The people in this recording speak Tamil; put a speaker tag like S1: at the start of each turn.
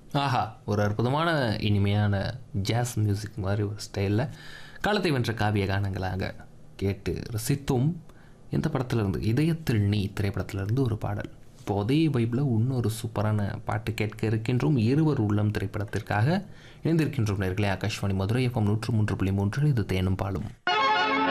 S1: ஆஹா! ஒரு அற்புதமான இனிமையான ஜாஸ் மியூசிக் மாரி ஒரு ஸ்டைல்ல காலத்தை வென்ற காவிய கானங்களாக கேட்டு ரசித்தோம். எந்த படத்திலிருந்து? இதயத்தில் நீ திரைப்படத்திலிருந்து ஒரு பாடல். இப்போ அதே வைப்ல இன்னொரு சூப்பரான பாட்டு கேட்க இருக்கின்றோம். இருவர் உள்ளம் திரைப்படத்திற்காக இணைந்திருக்கின்றோம் நேயர்களே. ஆகாஷ்வாணி மதுரை எஃப்எம் 103.3 இது தேனும் பாலும்.